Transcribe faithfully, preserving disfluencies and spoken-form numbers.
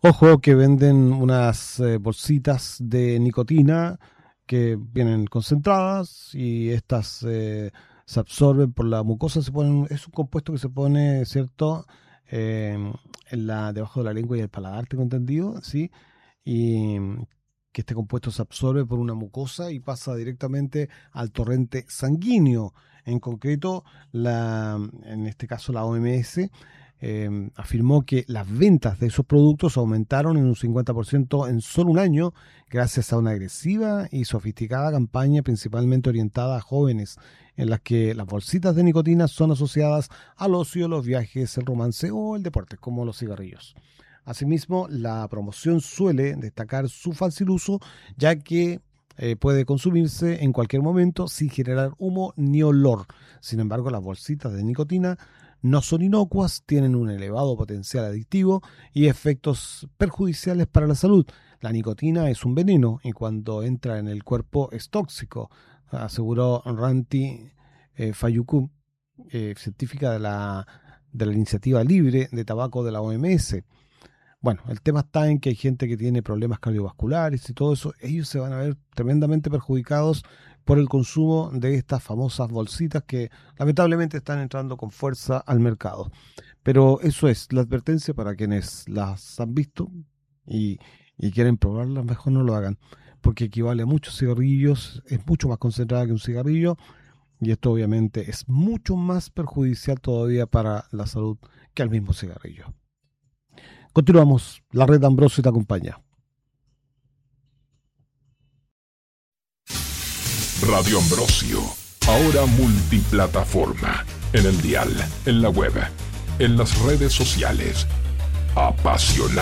Ojo que venden unas eh, bolsitas de nicotina que vienen concentradas y estas eh, se absorben por la mucosa, se ponen, es un compuesto que se pone, ¿cierto? Eh, en la, debajo de la lengua y el paladar, tengo entendido, ¿sí? Y que este compuesto se absorbe por una mucosa y pasa directamente al torrente sanguíneo. En concreto, la, en este caso la O M S eh, afirmó que las ventas de esos productos aumentaron en un cincuenta por ciento en solo un año gracias a una agresiva y sofisticada campaña principalmente orientada a jóvenes en las que las bolsitas de nicotina son asociadas al ocio, los viajes, el romance o el deporte, como los cigarrillos. Asimismo, la promoción suele destacar su fácil uso, ya que eh, puede consumirse en cualquier momento sin generar humo ni olor. Sin embargo, las bolsitas de nicotina no son inocuas, tienen un elevado potencial adictivo y efectos perjudiciales para la salud. La nicotina es un veneno y cuando entra en el cuerpo es tóxico, aseguró Ranti eh, Fayukun, eh, científica de la, de la Iniciativa Libre de Tabaco de la O M S. Bueno, el tema está en que hay gente que tiene problemas cardiovasculares y todo eso. Ellos se van a ver tremendamente perjudicados por el consumo de estas famosas bolsitas que lamentablemente están entrando con fuerza al mercado. Pero eso es la advertencia para quienes las han visto y, y quieren probarlas, mejor no lo hagan, porque equivale a muchos cigarrillos, es mucho más concentrada que un cigarrillo y esto obviamente es mucho más perjudicial todavía para la salud que el mismo cigarrillo. Continuamos, la red Ambrosio te acompaña. Radio Ambrosio, ahora multiplataforma, en el dial, en la web, en las redes sociales. Apasionante.